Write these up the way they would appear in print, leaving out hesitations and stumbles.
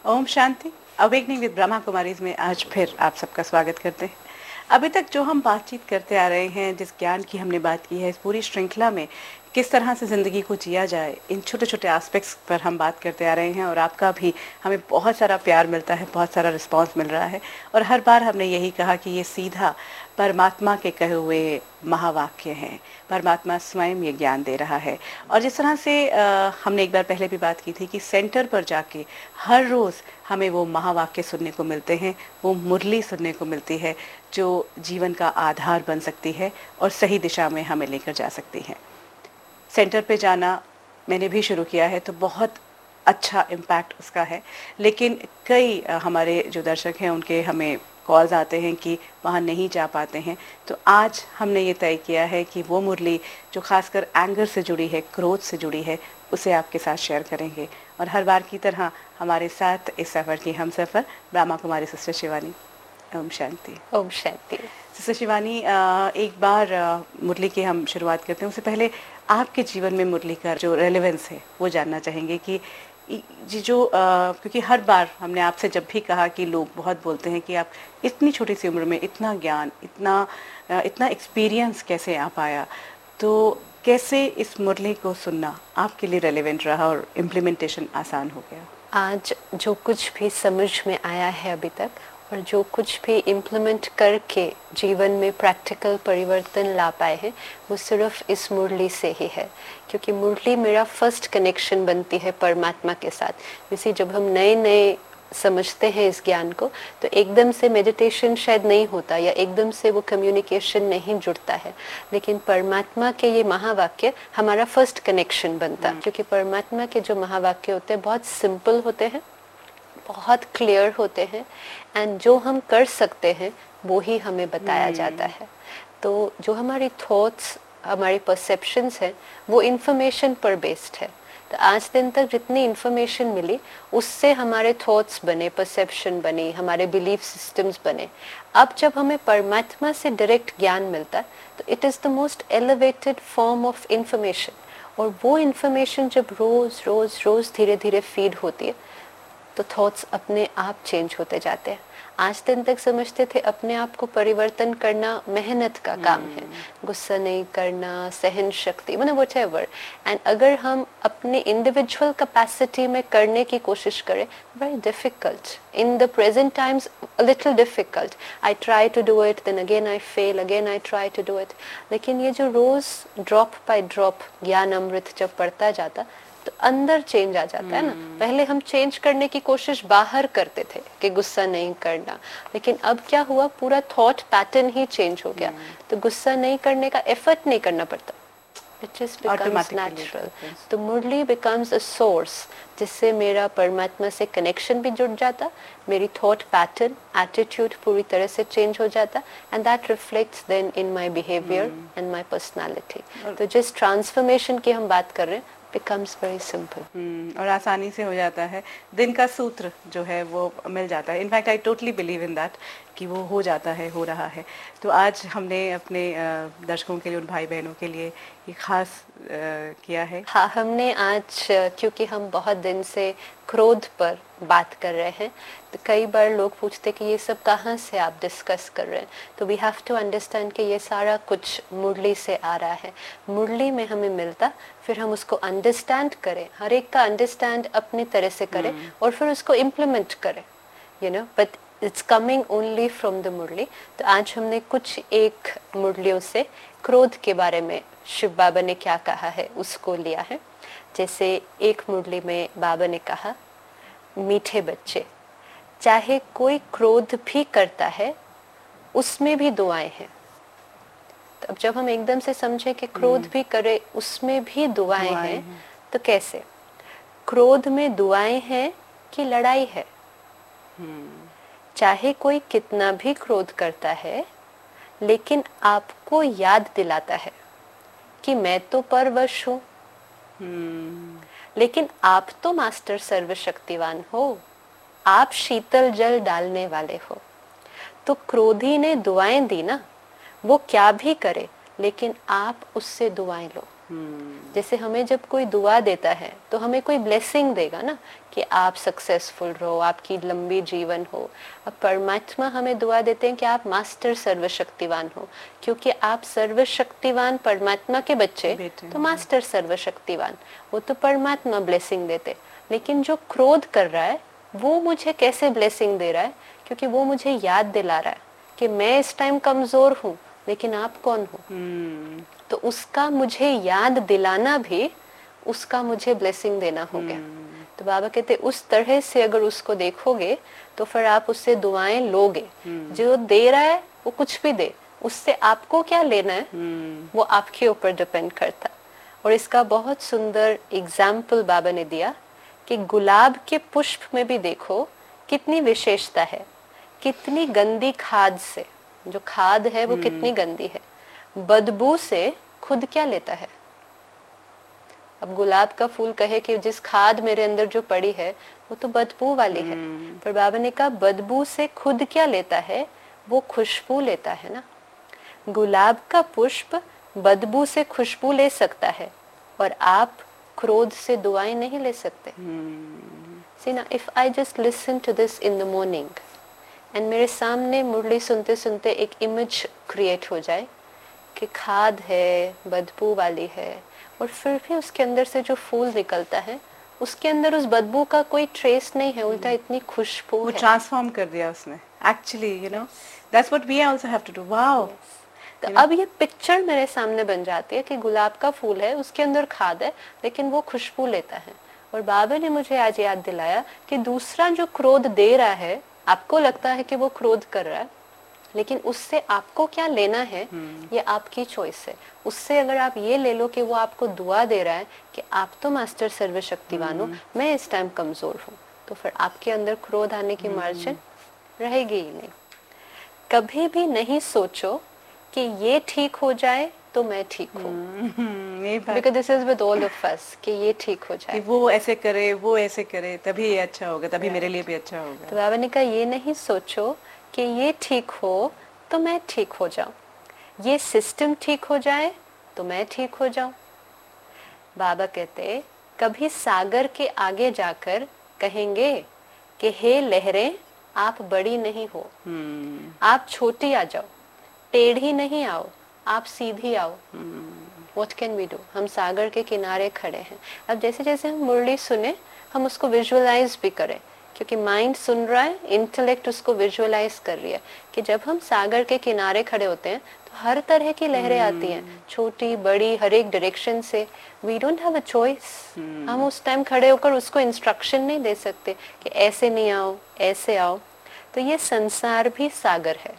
Om Shanti. Awakening with Brahma Kumaris में आज फिर आप सबका स्वागत करते हैं। अभी तक जो हम बातचीत करते आ रहे हैं, जिस ज्ञान की हमने बात की है, इस पूरी श्रृंखला में किस तरह से ज़िंदगी को जिया जाए, इन छोटे छोटे एस्पेक्ट्स पर हम बात करते आ रहे हैं। और आपका भी हमें बहुत सारा प्यार मिलता है, बहुत सारा रिस्पांस मिल रहा है। और हर बार हमने यही कहा कि ये सीधा परमात्मा के कहे हुए महावाक्य हैं। परमात्मा स्वयं ये ज्ञान दे रहा है। और जिस तरह से हमने एक बार पहले भी बात की थी कि सेंटर पर जाके हर रोज़ हमें वो महावाक्य सुनने को मिलते हैं, वो मुरली सुनने को मिलती है जो जीवन का आधार बन सकती है और सही दिशा में हमें लेकर जा सकती है। सेंटर पे जाना मैंने भी शुरू किया है तो बहुत अच्छा इम्पैक्ट उसका है। लेकिन कई हमारे जो दर्शक हैं उनके हमें कॉल्स आते हैं कि वहाँ नहीं जा पाते हैं। तो आज हमने ये तय किया है कि वो मुरली जो खासकर एंगर से जुड़ी है, क्रोध से जुड़ी है, उसे आपके साथ शेयर करेंगे। और हर बार की तरह हमारे साथ इस सफ़र की हम सफ़र ब्रह्मा कुमारी सिस्टर शिवानी। ओम शांति। ओम शांति। सिस्टर शिवानी, एक बार मुरली की हम शुरुआत करते हैं। उससे पहले आपके जीवन में मुरली का जो रेलेवेंस है वो जानना चाहेंगे कि जी जो क्योंकि हर बार हमने आपसे जब भी कहा कि लोग बहुत बोलते हैं कि आप इतनी छोटी सी उम्र में इतना ज्ञान, इतना एक्सपीरियंस कैसे आ पाया, तो कैसे इस मुरली को सुनना आपके लिए रेलेवेंट रहा और इम्प्लीमेंटेशन आसान हो गया? आज जो कुछ भी समझ में आया है अभी तक और जो कुछ भी इम्प्लीमेंट करके जीवन में प्रैक्टिकल परिवर्तन ला पाए हैं वो सिर्फ इस मुरली से ही है। क्योंकि मुरली मेरा फर्स्ट कनेक्शन बनती है परमात्मा के साथ। जैसे जब हम नए नए समझते हैं इस ज्ञान को तो एकदम से मेडिटेशन शायद नहीं होता या एकदम से वो कम्युनिकेशन नहीं जुड़ता है, लेकिन परमात्मा के ये महावाक्य हमारा फर्स्ट कनेक्शन बनता। क्योंकि परमात्मा के जो महावाक्य होते हैं बहुत सिंपल होते हैं, बहुत क्लियर होते हैं, एंड जो हम कर सकते हैं वो ही हमें बताया जाता है। तो जो हमारी थॉट्स, हमारी परसेप्शंस है वो इन्फॉर्मेशन पर बेस्ड है। तो आज दिन तक जितनी इन्फॉर्मेशन मिली उससे हमारे थॉट्स बने, परसेप्शन बनी, हमारे बिलीफ सिस्टम्स बने। अब जब हमें परमात्मा से डायरेक्ट ज्ञान मिलता है तो it is the most elevated form of information. और वो इन्फॉर्मेशन जब रोज़ रोज़ रोज़ धीरे धीरे फीड होती है तो थॉट्स अपने आप चेंज होते जाते हैं। आज दिन तक समझते थे अपने आप को परिवर्तन करना मेहनत का काम है, गुस्सा नहीं करना, सहन शक्ति, मतलब व्हाटएवर। एंड अगर हम अपने इंडिविजुअल कैपेसिटी में करने की कोशिश करें, very difficult in the present times, a little difficult. I try to do it, then again I fail, again I try to do it. लेकिन ये जो रोज ड्रॉप बाय ड्रॉप ज्ञान अमृत जब पढ़ता जाता तो अंदर चेंज आ जाता है ना। पहले हम चेंज करने की कोशिश बाहर करते थे कि गुस्सा नहीं करना, लेकिन अब क्या हुआ, पूरा थॉट पैटर्न ही चेंज हो गया। तो गुस्सा नहीं करने का एफर्ट नहीं करना पड़ता, इट जस्ट बिकम्स नेचुरल। तो मुरली बिकम्स अ सोर्स जिससे मेरा परमात्मा से कनेक्शन भी जुड़ जाता, मेरी थॉट पैटर्न, एटीट्यूड पूरी तरह से चेंज हो जाता, and that reflects then in my behaviour and my personality. तो जिस ट्रांसफॉर्मेशन की हम बात कर रहे हैं becomes very simple. और आसानी से हो जाता है। दिन का सूत्र जो है वो मिल जाता है। In fact I totally believe in that कि वो हो जाता है, हो रहा है। तो आज हमने अपने दर्शकों के लिए, उन भाई बहनों के लिए ये खास किया है। हाँ, हमने आज क्योंकि हम बहुत दिन से क्रोध पर बात कर रहे हैं तो कई बार लोग पूछते कि ये सब कहाँ से आप डिस्कस कर रहे हैं। तो वी हैव टू अंडरस्टैंड कि ये सारा कुछ मुरली से आ रहा है। मुरली में हमें मिलता, फिर हम उसको अंडरस्टैंड करें, हर एक का अंडरस्टैंड अपनी तरह से करें और फिर उसको इम्प्लीमेंट करें, you know, but it's coming only from the मुरली। तो आज हमने कुछ एक मुरलियों से क्रोध के बारे में शिव बाबा ने क्या कहा है उसको लिया है। जैसे एक मुरली में बाबा ने कहा, मीठे बच्चे, चाहे कोई क्रोध भी करता है उसमें भी दुआएं हैं। तो अब जब हम एकदम से समझें कि क्रोध भी करे उसमें भी दुआएं हैं, तो कैसे? क्रोध में दुआएं हैं कि लड़ाई है? चाहे कोई कितना भी क्रोध करता है लेकिन आपको याद दिलाता है कि मैं तो परवश हूं, लेकिन आप तो मास्टर सर्वशक्तिवान हो, आप शीतल जल डालने वाले हो। तो क्रोधी ने दुआएं दी ना, वो क्या भी करे लेकिन आप उससे दुआएं लो। जैसे हमें जब कोई दुआ देता है तो हमें कोई ब्लेसिंग देगा ना, कि आप सक्सेसफुल रहो, आपकी लंबी जीवन हो। अब परमात्मा हमें दुआ देते हैं कि आप मास्टर सर्वशक्तिवान हो, क्योंकि आप सर्वशक्तिवान परमात्मा के बच्चे, तो मास्टर सर्वशक्तिवान, वो तो परमात्मा ब्लेसिंग देते। लेकिन जो क्रोध कर रहा है वो मुझे कैसे ब्लेसिंग दे रहा है? क्योंकि वो मुझे याद दिला रहा है कि मैं इस टाइम कमजोर हूँ, लेकिन आप कौन हो। तो उसका मुझे याद दिलाना भी उसका मुझे ब्लेसिंग देना हो गया। तो बाबा कहते उस तरह से अगर उसको देखोगे तो फिर आप उससे दुआएं लोगे। जो दे रहा है वो कुछ भी दे, उससे आपको क्या लेना है वो आपके ऊपर डिपेंड करता। और इसका बहुत सुंदर एग्जाम्पल बाबा ने दिया कि गुलाब के पुष्प में भी देखो कितनी विशेषता है, कितनी गंदी खाद से, जो खाद है वो कितनी गंदी है, बदबू से खुद क्या लेता है। अब गुलाब का फूल कहे कि जिस खाद मेरे अंदर जो पड़ी है वो तो बदबू वाली है, पर बाबा ने कहा बदबू से खुद क्या लेता है, वो खुशबू लेता है ना। गुलाब का पुष्प बदबू से खुशबू ले सकता है और आप क्रोध से दुआएं नहीं ले सकते। See now, if I just listen to this in the morning and मेरे सामने मुरली सुनते सुनते एक इमेज क्रिएट हो जाए कि खाद है, बदबू वाली है, और फिर भी उसके अंदर से जो फूल निकलता है उसके अंदर उस बदबू का कोई ट्रेस नहीं है, उल्टा इतनी खुशबू वो है। ट्रांसफॉर्म कर दिया उसने actually, you know, that's what we also have to do. Wow. तो अब ये पिक्चर मेरे सामने बन जाती है कि गुलाब का फूल है, उसके अंदर खाद है, लेकिन वो खुशबू लेता है। और बाबा ने मुझे आज याद दिलाया कि दूसरा जो क्रोध दे रहा है, आपको लगता है कि वो क्रोध कर रहा है, लेकिन उससे आपको क्या लेना है ये आपकी चॉइस है। उससे अगर आप ये ले लो कि वो आपको दुआ दे रहा है कि आप तो मास्टर सर्वशक्तिवान हो, मैं इस टाइम कमजोर हूँ, तो फिर आपके अंदर क्रोध आने की मार्जिन रहेगी ही नहीं। कभी भी नहीं सोचो कि ये ठीक हो जाए तो मैं ठीक हूँ, because this is with all of us, कि ये ठीक हो जाए, वो ऐसे करे, वो ऐसे करे, तभी ये अच्छा होगा, तभी मेरे लिए भी अच्छा होगा। तो बाबा ने कहा ये नहीं सोचो कि ये ठीक हो तो मैं ठीक हो जाऊं, ये सिस्टम ठीक हो जाए तो मैं ठीक हो जाऊं। बाबा कहते कभी सागर के आगे जाकर कहेंगे कि हे लहरें आप बड़ी नहीं हो, आप छोटी आ जाओ, टेढ़ी नहीं आओ, आप सीधी आओ। What can we do? हम सागर के किनारे खड़े हैं। अब जैसे जैसे हम मुरली सुने हम उसको विजुअलाइज भी करें, क्योंकि माइंड सुन रहा है, इंटेलेक्ट उसको विजुअलाइज कर रही है कि जब हम सागर के किनारे खड़े होते हैं तो हर तरह की लहरें आती हैं, छोटी बड़ी, हर एक डायरेक्शन से। We don't have a choice. हम उस टाइम खड़े होकर उसको इंस्ट्रक्शन नहीं दे सकते कि ऐसे नहीं आओ, ऐसे आओ। तो ये संसार भी सागर है।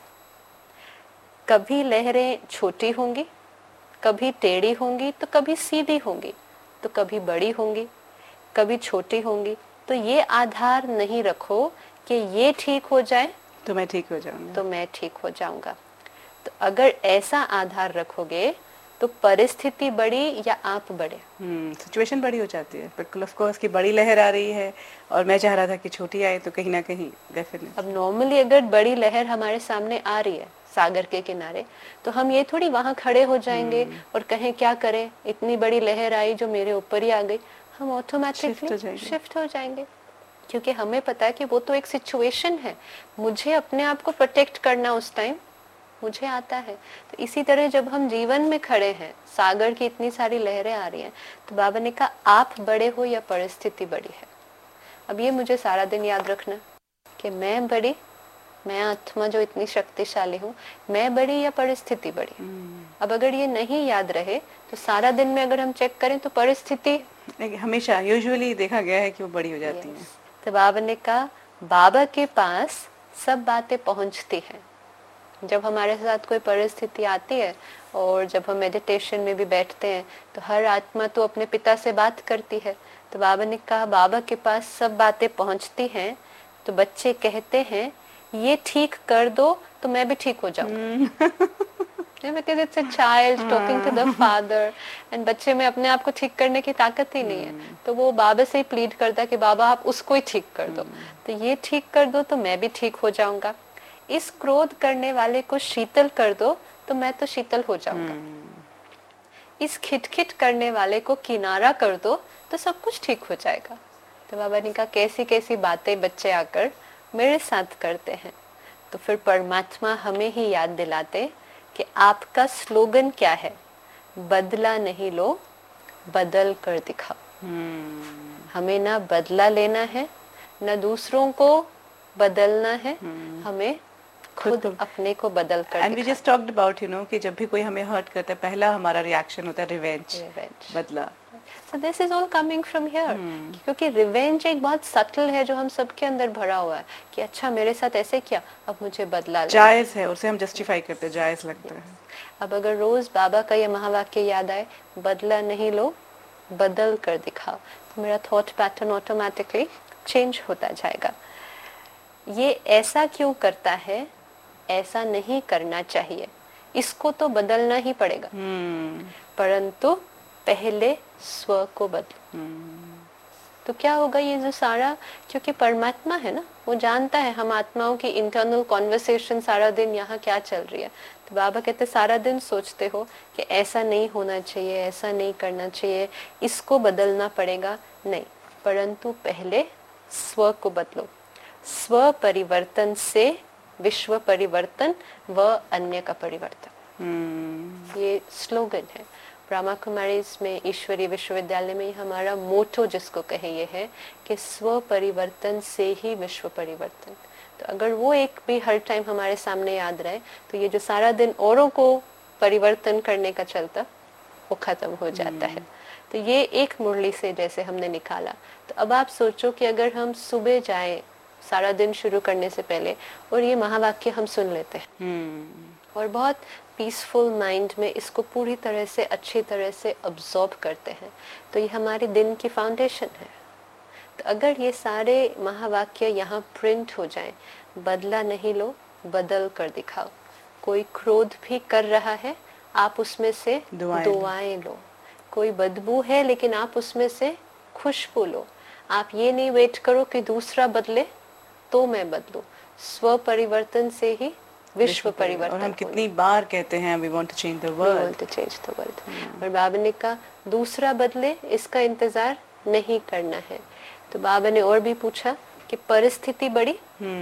कभी लहरें छोटी होंगी, कभी टेढ़ी होंगी, तो कभी सीधी होंगी, तो कभी बड़ी होंगी, कभी छोटी होंगी। तो ये आधार नहीं रखो कि ये ठीक हो जाए तो मैं ठीक हो जाऊंगा, तो मैं ठीक हो जाऊंगा। तो अगर ऐसा आधार रखोगे तो परिस्थिति बड़ी या आप बड़े, सिचुएशन बड़ी हो जाती है। बिल्कुल, ऑफ कोर्स, कि बड़ी लहर आ रही है और मैं चाह रहा था कि छोटी आए, तो कहीं ना कहीं डेफिनेटली। अब नॉर्मली अगर बड़ी लहर हमारे सामने आ रही है सागर के किनारे, तो हम ये थोड़ी वहां खड़े हो जाएंगे और कहें क्या करें, इतनी बड़ी लहर आई जो मेरे ऊपर ही आ गई। हम ऑटोमेटिकली शिफ्ट हो जाएंगे, क्योंकि हमें पता है कि वो तो एक सिचुएशन है, मुझे अपने आप को प्रोटेक्ट करना उस टाइम मुझे आता है। तो इसी तरह जब हम जीवन में खड़े हैं, सागर की इतनी सारी लहरें आ रही हैं, तो बाबा ने कहा आप बड़े हो या परिस्थिति बड़ी है। अब ये मुझे सारा दिन याद रखना कि मैं बड़ी, मैं आत्मा जो इतनी शक्तिशाली हूँ, मैं बड़ी या परिस्थिति बड़ी। अब अगर ये नहीं याद रहे तो सारा दिन में अगर हम चेक करें तो परिस्थिति हमेशा यूजुअली देखा गया है कि वो बड़ी हो जाती है। तो बाबा ने कहा बाबा के पास सब बातें पहुंचती हैं। जब हमारे साथ कोई परिस्थिति आती है और जब हम मेडिटेशन में भी बैठते हैं तो हर आत्मा तो अपने पिता से बात करती है। तो बाबा ने कहा बाबा के पास सब बातें पहुंचती हैं। तो बच्चे कहते हैं ये ठीक कर दो तो मैं भी ठीक हो जाऊंगा। Because it's a child talking to the father, and बच्चे में अपने आप को ठीक करने की ताकत ही नहीं है, तो वो बाबा से ही प्लीड करता है कि बाबा आप उसको ही ठीक कर दो, तो ये ठीक कर दो तो मैं भी ठीक हो जाऊंगा। इस क्रोध करने वाले को शीतल कर दो तो मैं तो शीतल हो जाऊंगा। इस खिटखिट करने वाले को किनारा कर दो तो सब कुछ ठीक हो जाएगा। तो बाबा ने कहा कैसी कैसी बातें बच्चे आकर मेरे साथ करते हैं। तो फिर परमात्मा हमें ही याद दिलाते कि आपका स्लोगन क्या है, बदला नहीं लो, बदल कर दिखाओ। हमें ना बदला लेना है, ना दूसरों को बदलना है, हमें खुद अपने को बदल कर and we just talked about कि जब भी कोई हमें हर्ट करता है पहला हमारा रिएक्शन होता है रिवेंज, बदला। So this is all coming from here। क्योंकि रिवेंज एक बहुत सटल है जो हम सबके अंदर भरा हुआ है कि अच्छा मेरे साथ ऐसे किया, अब मुझे बदला लेना जायज है, उसे हम जस्टिफाई करते हैं, जायज लगता है। अब अगर रोज बाबा का ये महावाक्य याद आए, बदला नहीं लो, बदल कर दिखाओ, तो मेरा थॉट पैटर्न ऑटोमेटिकली चेंज होता जाएगा। ये ऐसा क्यों करता है, ऐसा नहीं करना चाहिए, इसको तो बदलना ही पड़ेगा, परंतु पहले स्व को बदलो। तो क्या होगा ये जो सारा, क्योंकि परमात्मा है ना, वो जानता है हम आत्माओं की इंटरनल कॉन्वर्सेशन सारा दिन यहाँ क्या चल रही है। तो बाबा कहते सारा दिन सोचते हो कि ऐसा नहीं होना चाहिए, ऐसा नहीं करना चाहिए, इसको बदलना पड़ेगा, नहीं, परंतु पहले स्व को बदलो। स्व परिवर्तन से विश्व परिवर्तन व अन्य का परिवर्तन, ये स्लोगन है ब्रह्मा कुमारीज में, ईश्वरीय विश्वविद्यालय में। हमारा मोटो जिसको कहे ये है कि स्व परिवर्तन से ही विश्व परिवर्तन। तो अगर वो एक भी हर टाइम हमारे सामने याद रहे तो ये जो सारा दिन औरों को परिवर्तन करने का चलता वो खत्म हो जाता है। तो ये एक मुरली से जैसे हमने निकाला। तो अब आप सोचो कि अगर हम सुबह जाएं सारा दिन शुरू करने से पहले और ये महावाक्य हम सुन लेते हैं और बहुत पीसफुल माइंड में इसको पूरी तरह से अच्छी तरह से अब्सॉर्ब करते हैं, तो ये हमारे दिन की फाउंडेशन है। तो अगर ये सारे महावाक्य यहाँ प्रिंट हो जाएं, बदला नहीं लो, बदल कर दिखाओ। कोई क्रोध भी कर रहा है, आप उसमें से दुआएं लो। कोई बदबू है लेकिन आप उसमें से खुशबू लो। आप ये नहीं वेट करो कि दूसरा बदले तो मैं बदलूं। स्व परिवर्तन से ही विश्व परिवर्तन। और हम कितनी बार कहते हैं we want to change the world, we want to change the world। और बाबा ने कहा दूसरा बदले इसका इंतजार नहीं करना है। तो बाबा ने और भी पूछा कि परिस्थिति बड़ी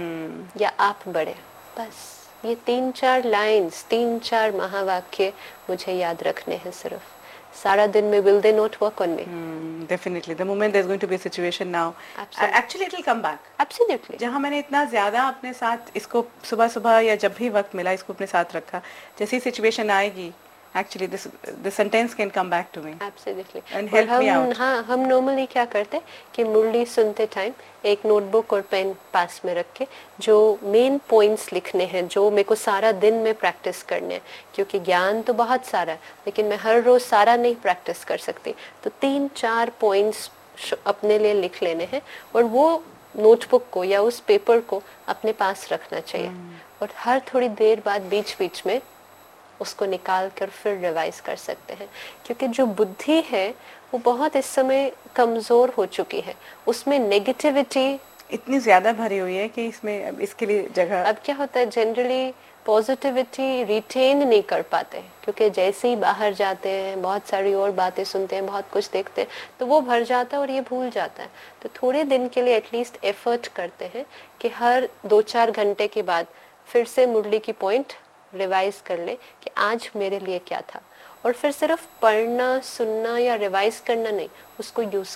या आप बड़े। बस ये 3-4 लाइंस, 3-4 महावाक्य मुझे याद रखने हैं सिर्फ। सारा दिन में will they not work on me? Definitely. The moment there's going to be a situation now, actually it will come back. Absolutely. जहाँ मैंने इतना ज़्यादा अपने साथ इसको सुबह सुबह या जब भी वक्त मिला इसको अपने साथ रखा, जैसी सिचुएशन आएगी, actually this sentence can come back to me. Absolutely. And help me out. हाँ, हम नॉर्मली क्या करते कि मुरली सुनते टाइम एक नोटबुक और पेन पास में रख के जो मेन पॉइंट्स लिखने हैं, जो मेरे को सारा दिन में प्रैक्टिस करने हैं, क्योंकि ज्ञान तो बहुत सारा है लेकिन मैं हर रोज सारा नहीं प्रैक्टिस कर सकती। तो 3-4 पॉइंट्स अपने लिए लिख लेने हैं और वो नोटबुक को या उस पेपर को अपने पास रखना चाहिए। और हर थोड़ी देर बाद बीच बीच में उसको निकाल कर फिर रिवाइज कर सकते हैं, क्योंकि जो बुद्धि है वो बहुत इस समय कमजोर हो चुकी है। उसमें नेगेटिविटी इतनी ज्यादा भरी हुई है कि इसमें इसके लिए जगह। अब क्या होता है, जनरली पॉजिटिविटी रिटेन नहीं कर पाते, क्योंकि जैसे ही बाहर जाते हैं बहुत सारी और बातें सुनते हैं, बहुत कुछ देखते हैं, तो वो भर जाता है और ये भूल जाता है। तो थोड़े दिन के लिए एटलीस्ट एफर्ट करते हैं कि हर 2-4 घंटे के बाद फिर से मुरली की पॉइंट रिवाइज कर ले कि आज मेरे लिए क्या था। और फिर सिर्फ पढ़ना, सुनना या रिवाइज करना नहीं, उसको यूज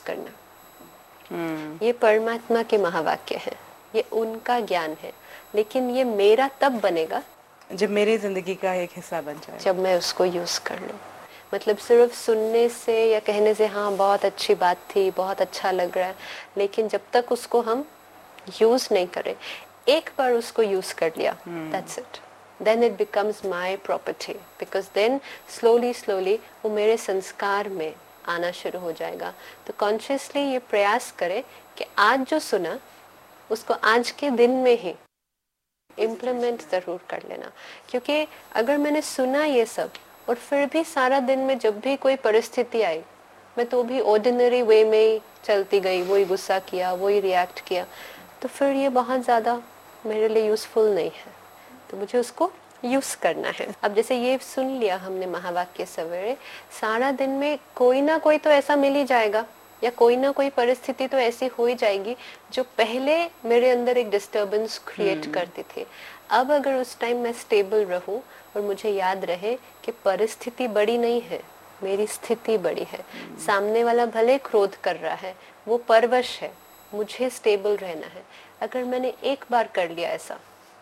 करना। ये परमात्मा के महावाक्य है, ये उनका ज्ञान है, लेकिन ये मेरा तब बनेगा जब मेरी जिंदगी का एक हिस्सा बन जाए, जब मैं उसको यूज कर लूं। मतलब सिर्फ सुनने से या कहने से हाँ बहुत अच्छी बात थी, बहुत अच्छा लग रहा है, लेकिन जब तक उसको हम यूज नहीं करें, एक बार उसको यूज कर लिया, that's it, then it becomes my property, because then slowly वो मेरे संस्कार में आना शुरू हो जाएगा। तो कॉन्शियसली ये प्रयास करें कि आज जो सुना उसको आज के दिन में ही इम्प्लीमेंट जरूर कर लेना। क्योंकि अगर मैंने सुना ये सब और फिर भी सारा दिन में जब भी कोई परिस्थिति आई मैं तो भी ऑर्डिनरी वे में ही चलती गई, वही गुस्सा किया, वही रिएक्ट किया, तो फिर ये बहुत ज़्यादा मेरे लिए यूज़फुल नहीं है। तो मुझे उसको यूज करना है। अब जैसे ये सुन लिया हमने महावाक्य सवेरे, सारा दिन में कोई ना कोई तो ऐसा मिल ही जाएगा या कोई ना कोई परिस्थिति तो ऐसी हो ही जाएगी जो पहले मेरे अंदर एक डिस्टर्बेंस क्रिएट करती थी। अब अगर उस टाइम मैं स्टेबल रहूं और मुझे याद रहे कि परिस्थिति बड़ी नहीं है, मेरी स्थिति बड़ी है, सामने वाला भले क्रोध कर रहा है, वो परवश है, मुझे स्टेबल रहना है। अगर मैंने एक बार कर लिया ऐसा,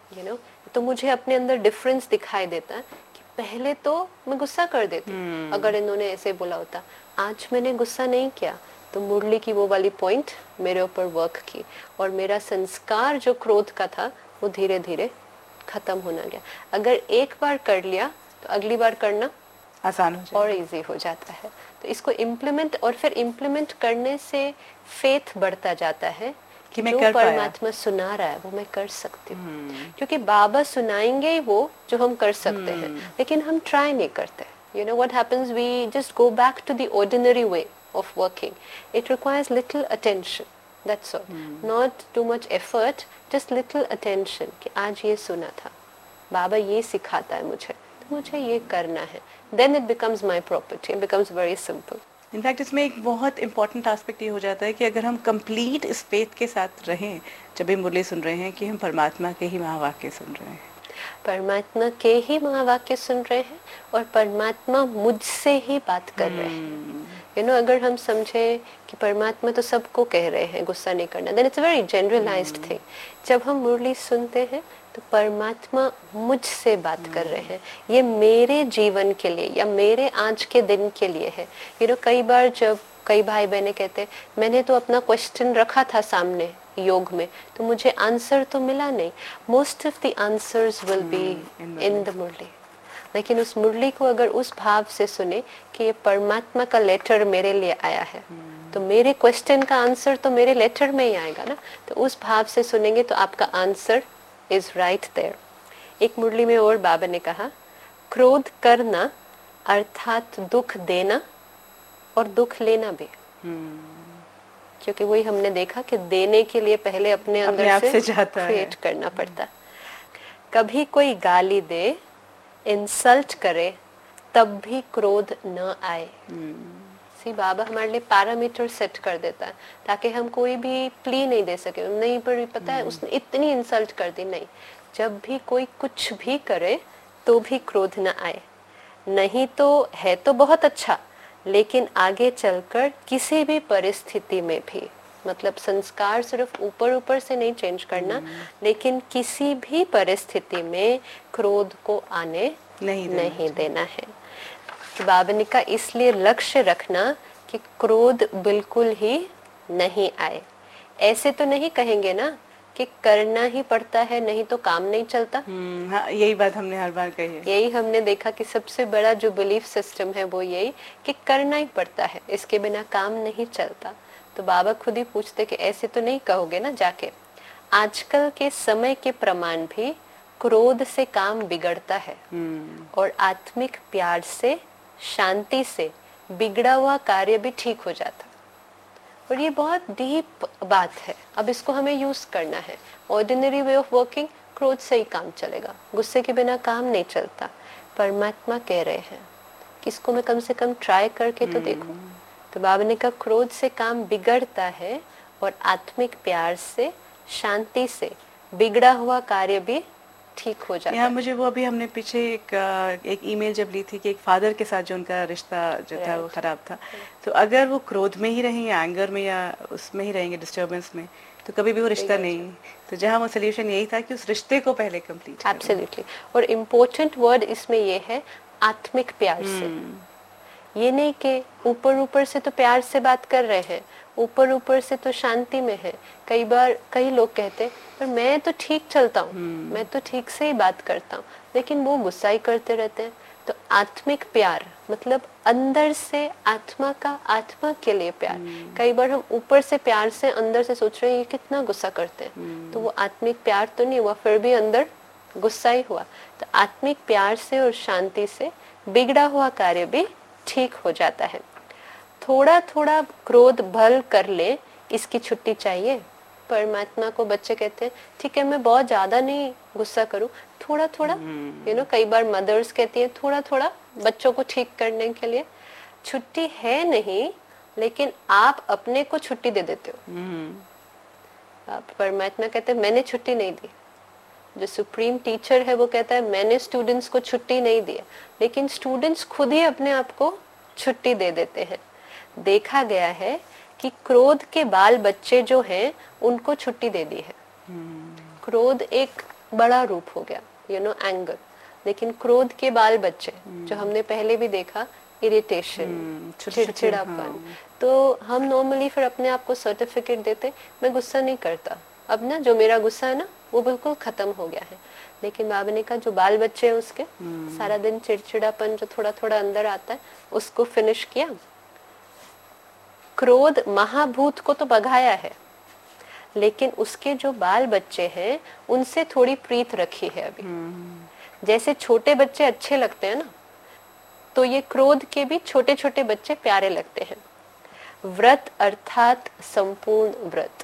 तो मुझे अपने अंदर डिफरेंस दिखाई देता है कि पहले तो मैं गुस्सा कर देती अगर इन्होंने ऐसे बोला होता। आज मैंने गुस्सा नहीं किया, तो मुरली की वो वाली पॉइंट मेरे ऊपर वर्क की और मेरा संस्कार जो क्रोध का था वो धीरे धीरे खत्म होना गया। अगर एक बार कर लिया तो अगली बार करना आसान हो जाता और इजी हो जाता है। तो इसको इम्प्लीमेंट, और फिर इम्प्लीमेंट करने से फेथ बढ़ता जाता है कि मैं जो परमात्मा सुना रहा है वो मैं कर सकती हूँ। क्योंकि बाबा सुनाएंगे ही वो जो हम कर सकते हैं, लेकिन हम ट्राई नहीं करते। You know what happens? We just go back to the ordinary way of working. It requires little attention. That's all. Not too much effort, just little attention. कि आज ये सुना था, बाबा ये सिखाता है मुझे, तो मुझे ये करना है। Then it becomes my property. It becomes very simple. In fact इसमें एक बहुत इंपॉर्टेंट एस्पेक्ट ये हो जाता है कि अगर हम कंप्लीट इस फेथ के साथ रहें जब भी मुरली सुन रहे हैं कि हम परमात्मा के ही महावाक्य सुन रहे हैं, परमात्मा के ही महावाक्य सुन रहे हैं और परमात्मा मुझसे ही बात कर रहे हैं। अगर हम समझे कि परमात्मा तो सबको कह रहे हैं गुस्सा नहीं करना, then it's a very generalised thing. जब हम मुरली सुनते हैं तो परमात्मा मुझसे बात कर रहे हैं, ये मेरे जीवन के लिए या मेरे आज के दिन के लिए है। कई बार जब कई भाई बहनें कहते मैंने तो अपना क्वेश्चन रखा था सामने योग में, तो मुझे आंसर तो मिला नहीं। Most of the answers will be in the मुरली। लेकिन उस मुरली को अगर उस भाव से सुने कि ये परमात्मा का लेटर मेरे लिए आया है, तो मेरे क्वेश्चन का आंसर तो मेरे लेटर में ही आएगा ना। तो उस भाव से सुनेंगे तो आपका आंसर इज राइट देयर। एक मुरली में और बाबा ने कहा, क्रोध करना अर्थात दुख देना और दुख लेना भी। क्योंकि वही हमने देखा कि देने के लिए पहले अपने अंदर से क्रिएट करना पड़ता। कभी कोई गाली दे, इंसल्ट करे, तब भी क्रोध न आए। सी बाबा हमारे लिए पैरामीटर सेट कर देता है ताकि हम कोई भी प्ली नहीं दे सके। नहीं पर पता है उसने इतनी इंसल्ट कर दी, नहीं, जब भी कोई कुछ भी करे तो भी क्रोध न आए। नहीं तो है तो बहुत अच्छा, लेकिन आगे चलकर किसी भी परिस्थिति में भी, मतलब संस्कार सिर्फ ऊपर ऊपर से नहीं चेंज करना, लेकिन किसी भी परिस्थिति में क्रोध को आने नहीं देना है। तो बाबा ने कहा इसलिए लक्ष्य रखना कि क्रोध बिल्कुल ही नहीं आए। ऐसे तो नहीं कहेंगे ना कि करना ही पड़ता है नहीं तो काम नहीं चलता। हाँ, यही बात हमने हर बार कही है। यही हमने देखा कि सबसे बड़ा जो बिलीफ सिस्टम है वो यही कि करना ही पड़ता है, इसके बिना काम नहीं चलता। तो बाबा खुद ही पूछते कि ऐसे तो नहीं कहोगे ना जाके। आजकल के समय के प्रमाण भी क्रोध से काम बिगड़ता है और आत्मिक प्यार से, शांति से बिगड़ा हुआ कार्य भी ठीक हो जाता। और ये बहुत डीप बात है। अब इसको हमें यूज करना है। ऑर्डिनरी वे ऑफ वर्किंग, क्रोध से ही काम चलेगा, गुस्से के बिना काम नहीं चलता। परमात्मा कह रहे हैं कि इसको मैं कम से कम ट्राई करके तो देखूं। तो बाबा ने कहा क्रोध से काम बिगड़ता है और आत्मिक प्यार से, शांति से बिगड़ा हुआ कार्य भी ठीक हो जाता है। मुझे वो अभी हमने पीछे एक ईमेल जब ली थी कि एक फादर के साथ जो उनका रिश्ता जो था वो खराब था, तो अगर वो क्रोध में ही रहेंगे, एंगर में या उसमें ही रहेंगे, डिस्टर्बेंस में, तो कभी भी वो रिश्ता नहीं। तो जहाँ वो सोल्यूशन यही था कि उस रिश्ते को पहले कंप्लीट। एब्सोल्युटली। और इम्पोर्टेंट वर्ड इसमें ये है आत्मिक प्यार से। ये नहीं कि ऊपर ऊपर से तो प्यार से बात कर रहे हैं, ऊपर ऊपर से तो शांति में है। कई बार कई लोग कहते हैं पर मैं तो ठीक चलता हूँ, मैं तो ठीक से ही बात करता हूँ, लेकिन वो गुस्सा ही करते रहते हैं। तो आत्मिक प्यार मतलब अंदर से आत्मा का, आत्मा के लिए प्यार। कई बार हम ऊपर से प्यार से अंदर से सोच रहे हैं ये कितना गुस्सा करते हैं, तो वो आत्मिक प्यार तो नहीं हुआ, फिर भी अंदर गुस्सा ही हुआ। तो आत्मिक प्यार से और शांति से बिगड़ा हुआ कार्य भी ठीक हो जाता है। थोड़ा थोड़ा क्रोध भल कर ले, इसकी छुट्टी चाहिए। परमात्मा को बच्चे कहते हैं ठीक है मैं बहुत ज्यादा नहीं गुस्सा करूं, थोड़ा थोड़ा, कई बार मदर्स कहती है थोड़ा थोड़ा बच्चों को ठीक करने के लिए। छुट्टी है नहीं, लेकिन आप अपने को छुट्टी दे देते हो। आप परमात्मा कहते हैं मैंने छुट्टी नहीं दी। जो सुप्रीम टीचर है वो कहता है मैंने स्टूडेंट्स को छुट्टी नहीं दी, लेकिन स्टूडेंट्स खुद ही अपने आप को छुट्टी दे देते हैं। देखा गया है कि क्रोध के बाल बच्चे जो हैं उनको छुट्टी दे दी है। क्रोध एक बड़ा रूप हो गया, एंगर, लेकिन क्रोध के बाल बच्चे जो हमने पहले भी देखा, इरिटेशन, चिड़चिड़ापन, तो हम नॉर्मली फिर अपने आप को सर्टिफिकेट देते, मैं गुस्सा नहीं करता, अब ना जो मेरा गुस्सा है ना वो बिल्कुल खत्म हो गया है। लेकिन बाबा ने कहा जो बाल बच्चे हैं उसके सारा दिन चिड़चिड़ापन जो थोड़ा थोड़ा अंदर आता है उसको फिनिश किया। क्रोध महाभूत को तो भगाया है, लेकिन उसके जो बाल बच्चे हैं उनसे थोड़ी प्रीत रखी है अभी। जैसे छोटे बच्चे अच्छे लगते हैं ना, तो ये क्रोध के भी छोटे छोटे बच्चे प्यारे लगते हैं। व्रत अर्थात संपूर्ण व्रत।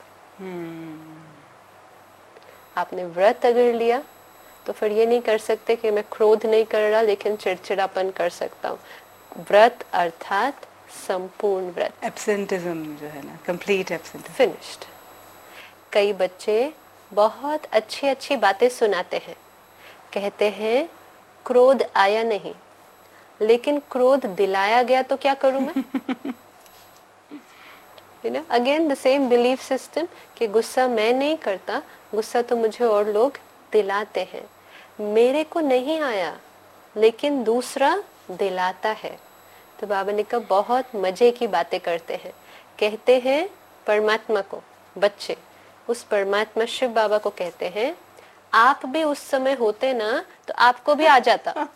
आपने व्रत अगर लिया तो फिर ये नहीं कर सकते कि मैं क्रोध नहीं कर रहा लेकिन चिड़चिड़ापन कर सकता हूँ। व्रत अर्थात संपूर्ण व्रत, एब्सेंटिज्म जो है ना, कंप्लीट एब्सेंटिज्म, फिनिश्ड। कई बच्चे बहुत अच्छी अच्छी बातें सुनाते हैं, कहते हैं क्रोध आया नहीं, लेकिन क्रोध दिलाया गया तो क्या करूं मैं? Again the same belief system कि गुस्सा मैं नहीं करता, गुस्सा तो मुझे और लोग दिलाते हैं। मेरे को नहीं आया लेकिन दूसरा दिलाता है। तो बाबा ने कहा बहुत मजे की बातें करते हैं। कहते हैं परमात्मा को, बच्चे उस परमात्मा शिव बाबा को कहते हैं आप भी उस समय होते ना तो आपको भी आ जाता।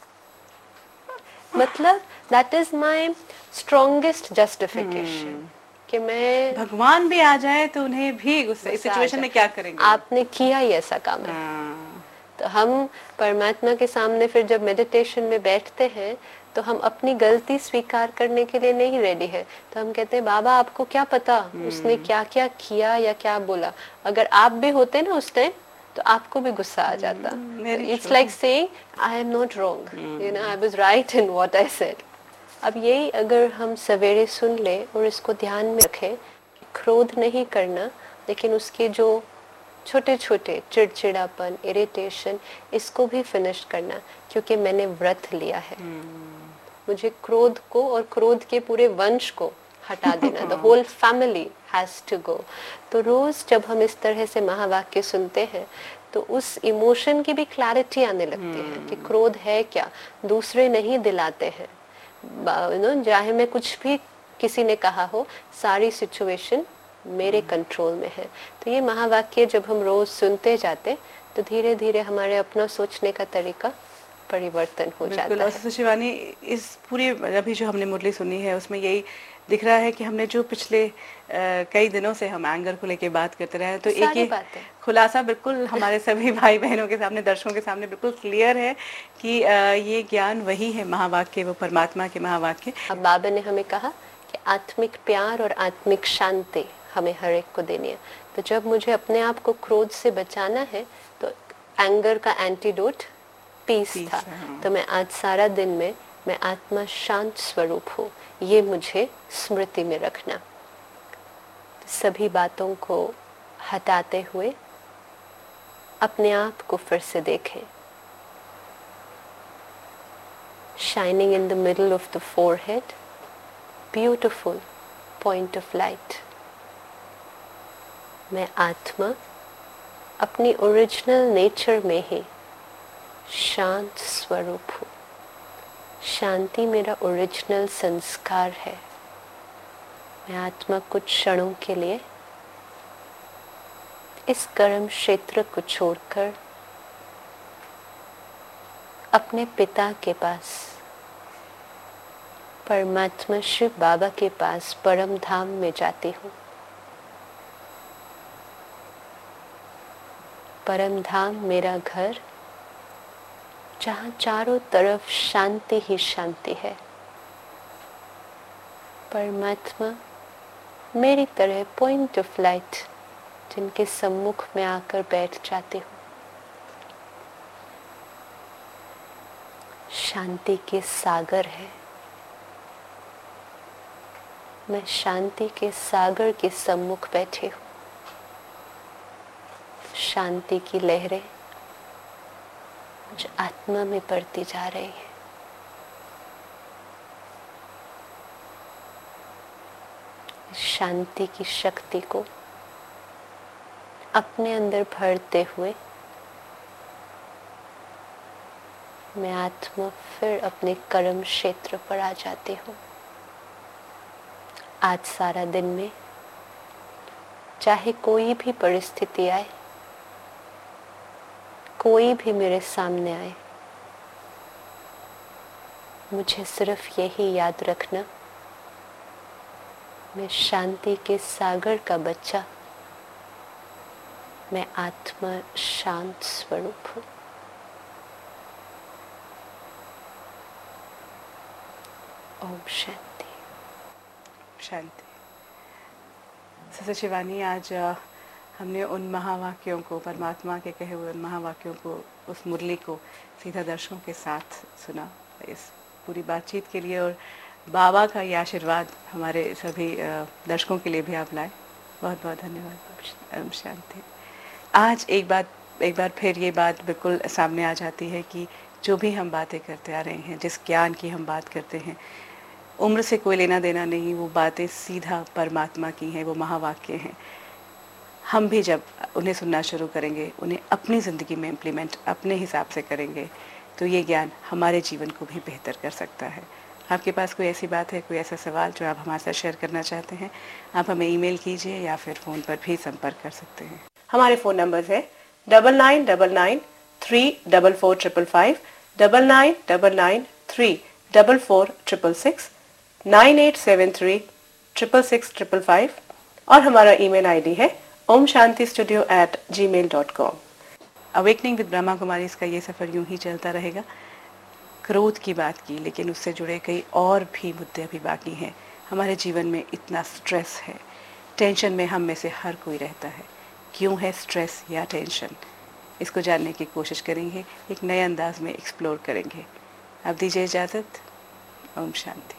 मतलब that is my strongest justification कि मैं, भगवान भी आ जाए तो उन्हें भी गुस्सा, इस सिचुएशन में क्या करेंगे? आपने किया ही ऐसा काम है। तो हम परमात्मा के सामने फिर जब मेडिटेशन में बैठते हैं तो हम अपनी गलती स्वीकार करने के लिए नहीं रेडी है। तो हम कहते हैं बाबा आपको क्या पता उसने क्या क्या किया या क्या बोला। अगर आप भी होते ना उस टाइम तो आपको भी गुस्सा आ जाता। It's like saying I am not wrong, I was right in what I said. अब यही अगर हम सवेरे सुन ले और इसको ध्यान में रखें, क्रोध नहीं करना, लेकिन उसके जो छोटे छोटे चिड़चिड़ापन, इरिटेशन, इसको भी फिनिश करना, क्योंकि मैंने व्रत लिया है। मुझे क्रोध को और क्रोध के पूरे वंश को हटा देना। The whole family has to go. तो रोज जब हम इस तरह से महावाक्य सुनते हैं तो उस इमोशन की भी क्लैरिटी आने लगती है कि क्रोध है क्या, दूसरे नहीं दिलाते हैं। चाहे मैं कुछ भी किसी ने कहा हो, सारी सिचुएशन मेरे कंट्रोल में है। तो ये महावाक्य जब हम रोज सुनते जाते तो धीरे धीरे हमारे अपना सोचने का तरीका परिवर्तन हो जाता है। शिवानी, इस पूरी अभी जो हमने मुरली सुनी है उसमें यही दिख रहा है कि हमने जो पिछले कई दिनों से हम एंगर को लेके बात करते रहे, तो एक ही खुलासा बिल्कुल हमारे सभी भाई बहनों के सामने, दर्शकों के सामने बिल्कुल क्लियर है कि ये ज्ञान वही है महावाक्य, वो परमात्मा के महावाक्य। अब बाबा ने हमें कहा कि आत्मिक प्यार और आत्मिक शांति हमें हर एक को देनी है। तो जब मुझे अपने आप को क्रोध से बचाना है तो एंगर का एंटीडोट पीस था। तो मैं आज सारा दिन में मैं आत्मा शांत स्वरूप हूँ, ये मुझे स्मृति में रखना। तो सभी बातों को हटाते हुए अपने आप को फिर से देखें। Shining in the middle of the forehead, beautiful point of light. मैं आत्मा अपनी ओरिजिनल नेचर में ही शांत स्वरूप हूँ। शांति मेरा ओरिजिनल संस्कार है। मैं आत्मा कुछ क्षणों के लिए इस कर्म क्षेत्र को छोड़कर अपने पिता के पास, परमात्मा शिव बाबा के पास, परम धाम में जाती हूँ। परम धाम मेरा घर, जहाँ चारों तरफ शांति ही शांति है। परमात्मा मेरी तरह पॉइंट ऑफ लाइट, जिनके सम्मुख में आकर बैठ जाती हूँ। शांति के सागर है। मैं शांति के सागर के सम्मुख बैठे हूँ। शांति की लहरें मुझ आत्मा में बढ़ती जा रही है। शांति की शक्ति को अपने अंदर भरते हुए मैं आत्मा फिर अपने कर्म क्षेत्र पर आ जाती हूँ। आज सारा दिन में चाहे कोई भी परिस्थिति आए, कोई भी मेरे सामने आए, मुझे सिर्फ यही याद रखना, मैं शांति के सागर का बच्चा, मैं आत्मा शांत स्वरूप हूँ। ओम शांति। शांति। सिस्टर शिवानी, आज हमने उन महावाक्यों को, परमात्मा के कहे हुए उन महावाक्यों को, उस मुरली को सीधा दर्शकों के साथ सुना। इस पूरी बातचीत के लिए और बाबा का ये आशीर्वाद हमारे सभी दर्शकों के लिए भी आप लाए, बहुत बहुत धन्यवाद। ओम शांति। आज एक बार फिर ये बात बिल्कुल सामने आ जाती है कि जो भी हम बातें करते आ रहे हैं, जिस ज्ञान की हम बात करते हैं, उम्र से कोई लेना देना नहीं, वो बातें सीधा परमात्मा की हैं, वो महावाक्य हैं। हम भी जब उन्हें सुनना शुरू करेंगे, उन्हें अपनी ज़िंदगी में इम्प्लीमेंट अपने हिसाब से करेंगे, तो ये ज्ञान हमारे जीवन को भी बेहतर कर सकता है। आपके पास कोई ऐसी बात है, कोई ऐसा सवाल जो आप हमारे साथ शेयर करना चाहते हैं, आप हमें ईमेल कीजिए या फिर फ़ोन पर भी संपर्क कर सकते हैं। हमारे फ़ोन नंबर है 9999344555, 9999344666, 9873666555 और हमारा ईमेल आईडी है omshantistudio@gmail.com। Awakening with Brahma Kumari का ये सफ़र यूं ही चलता रहेगा। क्रोध की बात की, लेकिन उससे जुड़े कई और भी मुद्दे अभी बाकी हैं। हमारे जीवन में इतना स्ट्रेस है, टेंशन में हम में से हर कोई रहता है। क्यों है स्ट्रेस या टेंशन, इसको जानने की कोशिश करेंगे, एक नए अंदाज में एक्सप्लोर करेंगे। अब दीजिए इजाज़त। ओम शांति।